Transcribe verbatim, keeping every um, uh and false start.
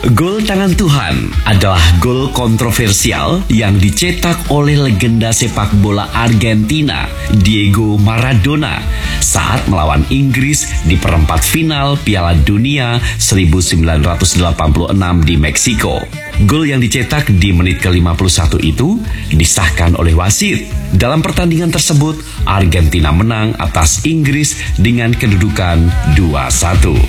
Gol tangan Tuhan adalah gol kontroversial yang dicetak oleh legenda sepak bola Argentina, Diego Maradona, saat melawan Inggris di perempat final Piala Dunia seribu sembilan ratus delapan puluh enam di Meksiko. Gol yang dicetak di menit ke lima puluh satu itu disahkan oleh wasit. Dalam pertandingan tersebut, Argentina menang atas Inggris dengan kedudukan dua satu.